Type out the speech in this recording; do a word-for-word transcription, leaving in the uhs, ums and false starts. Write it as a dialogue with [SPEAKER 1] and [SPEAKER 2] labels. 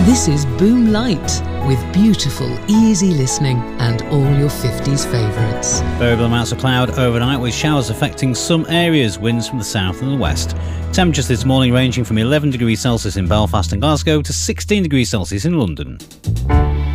[SPEAKER 1] This is Boom Light, with beautiful, easy listening and all your fifties favourites.
[SPEAKER 2] Variable amounts of cloud overnight with showers affecting some areas, winds from the south and the west. Temperatures this morning ranging from eleven degrees Celsius in Belfast and Glasgow to sixteen degrees Celsius in London.